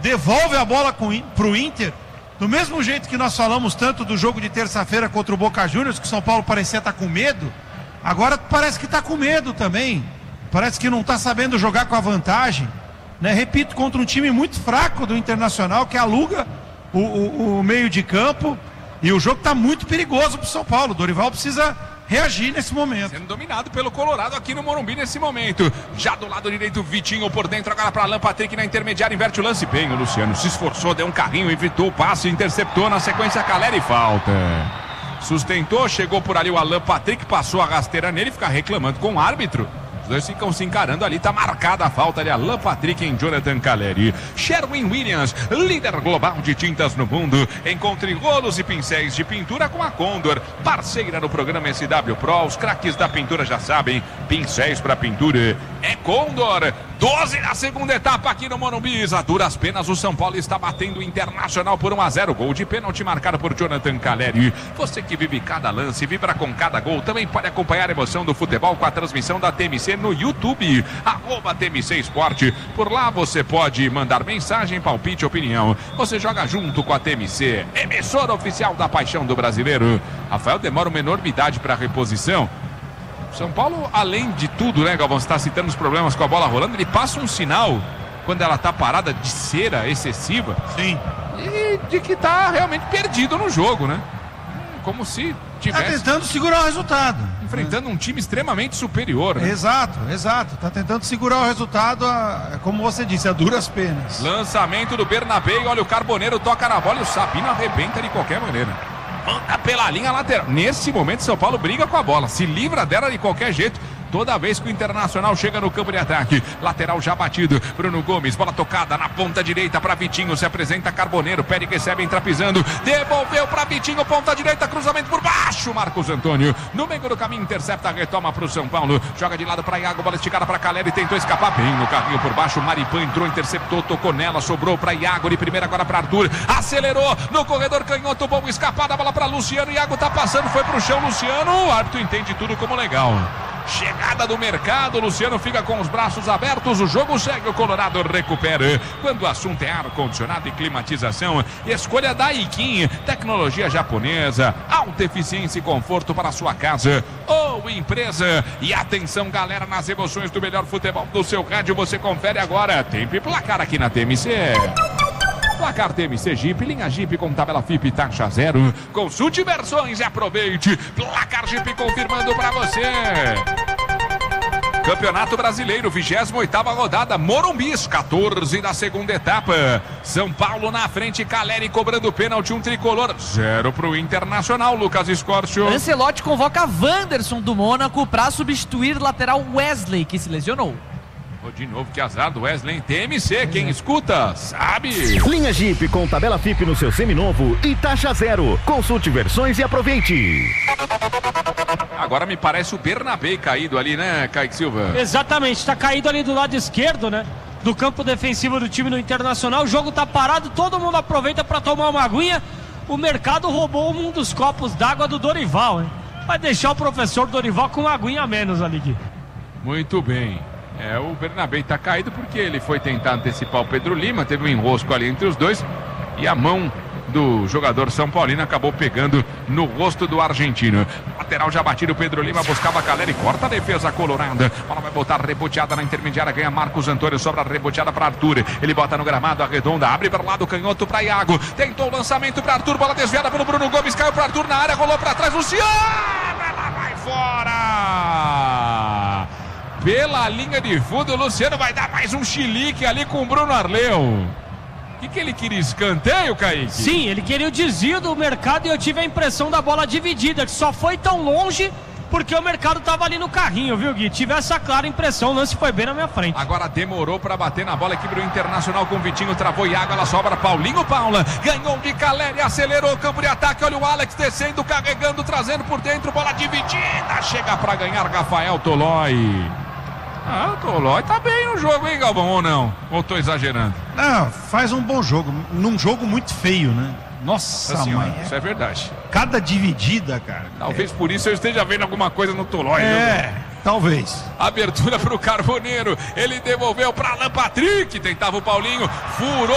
devolve a bola pro Inter, do mesmo jeito que nós falamos tanto do jogo de terça-feira contra o Boca Juniors, que o São Paulo parecia estar com medo, agora parece que está com medo também, parece que não está sabendo jogar com a vantagem, né? Repito, contra um time muito fraco do Internacional, que aluga o meio de campo, e o jogo está muito perigoso para o São Paulo. O Dorival precisa reagir nesse momento. Sendo dominado pelo Colorado aqui no Morumbi nesse momento. Já do lado direito, Vitinho por dentro, agora para Alan Patrick na intermediária, inverte o lance bem. O Luciano se esforçou, deu um carrinho, evitou o passe, interceptou, na sequência Caleri, falta. Sustentou, chegou por ali o Alan Patrick, passou a rasteira nele, fica reclamando com o árbitro. Os dois ficam se encarando ali, tá marcada a falta de Alan Patrick em Jonathan Caleri. Sherwin Williams, líder global de tintas no mundo. Encontre rolos e pincéis de pintura com a Condor, parceira no programa SW Pro. Os craques da pintura já sabem, pincéis para pintura é Condor. 12 na segunda etapa aqui no Morumbi. A duras penas o São Paulo está batendo o Internacional por 1-0. Gol de pênalti marcado por Jonathan Caleri. Você que vive cada lance, vibra com cada gol, também pode acompanhar a emoção do futebol com a transmissão da TMC no YouTube, @TMC Esporte. Por lá você pode mandar mensagem, palpite, opinião. Você joga junto com a TMC, emissora oficial da paixão do brasileiro. Rafael, demora uma enormidade para reposição. São Paulo, além de tudo, né, Galvão, você está citando os problemas com a bola rolando, ele passa um sinal, quando ela está parada, de cera excessiva. Sim. E de que está realmente perdido no jogo, né? Como se tivesse... Tá tentando segurar o resultado. Enfrentando um time extremamente superior, né? Exato. Tá tentando segurar o resultado, como você disse, a duras penas. Lançamento do Bernabé, olha o Carboneiro, toca na bola e o Sabino arrebenta de qualquer maneira. Manda pela linha lateral. Nesse momento, São Paulo briga com a bola, se livra dela de qualquer jeito. Toda vez que o Internacional chega no campo de ataque. Lateral já batido. Bruno Gomes, bola tocada na ponta direita para Vitinho. Se apresenta Carboneiro. Pede, recebe, entra pisando. Devolveu para Vitinho, ponta direita, cruzamento por baixo. Marcos Antônio, no meio do caminho, intercepta, retoma para o São Paulo. Joga de lado para Iago, bola esticada para Caleri. Tentou escapar bem no carrinho por baixo. Maripan entrou, interceptou, tocou nela. Sobrou para Iago de primeira, agora para Arthur. Acelerou no corredor canhoto. Bom escapada, bola para Luciano. Iago tá passando, foi pro chão. Luciano, o árbitro entende tudo como legal. Chegada do mercado, Luciano fica com os braços abertos, o jogo segue, o Colorado recupera. Quando o assunto é ar-condicionado e climatização, escolha da Iquim, tecnologia japonesa, alta eficiência e conforto para a sua casa ou empresa. E atenção, galera, nas emoções do melhor futebol do seu rádio, você confere agora, tempo e placar aqui na TMC. Placar TMC Jeep, linha Jeep com tabela FIP taxa zero. Consulte versões e aproveite. Placar Jeep confirmando para você. Campeonato Brasileiro, 28ª rodada, Morumbis, 14 da segunda etapa. São Paulo na frente, Caleri cobrando pênalti, um tricolor, 0 pro Internacional, Lucas Escorcio. Ancelotti convoca Wanderson do Mônaco para substituir o lateral Wesley, que se lesionou. De novo, que azar do Wesley em TMC, quem escuta sabe. Linha Jeep com tabela FIP no seu seminovo e taxa zero. Consulte versões e aproveite. Agora me parece o Bernabé caído ali, né, Kaique Silva? Exatamente, está caído ali do lado esquerdo, né, do campo defensivo do time do Internacional. O jogo tá parado, todo mundo aproveita para tomar uma aguinha. O mercado roubou um dos copos d'água do Dorival, hein? Vai deixar o professor Dorival com uma aguinha a menos ali, Gui. Muito bem. O Bernabé está caído porque ele foi tentar antecipar o Pedro Lima, teve um enrosco ali entre os dois e a mão do jogador São Paulino acabou pegando no rosto do argentino. Lateral já batido, o Pedro Lima buscava a Caleri, corta a defesa colorada. Bola vai botar reboteada na intermediária, ganha Marcos Antônio, sobra reboteada para Arthur. Ele bota no gramado, arredonda, abre para o lado canhoto para Iago. Tentou o lançamento para Arthur, bola desviada pelo Bruno Gomes, caiu para Arthur na área, rolou para trás, Luciano, ela vai fora. Pela linha de fundo, o Luciano vai dar mais um chilique ali com o Bruno Arleu. O que ele queria? Escanteio, Kaique? Sim, ele queria o desvio do mercado e eu tive a impressão da bola dividida, que só foi tão longe porque o mercado estava ali no carrinho, viu, Gui? Tive essa clara impressão, o lance foi bem na minha frente. Agora demorou para bater na bola, equipe do Internacional com Vitinho, travou Iago, ela sobra Paulinho Paula, ganhou de Caleri, acelerou o campo de ataque, olha o Alex descendo, carregando, trazendo por dentro, bola dividida, chega para ganhar Rafael Tolói. O Tolói tá bem no jogo, hein, Galvão, ou não? Ou tô exagerando? Não, faz um bom jogo, num jogo muito feio, né? Nossa, mãe. Isso é verdade. Cada dividida, cara. Talvez por isso eu esteja vendo alguma coisa no Tolói. Talvez. Abertura pro Carboneiro, ele devolveu pra Alan Patrick, tentava o Paulinho, furou.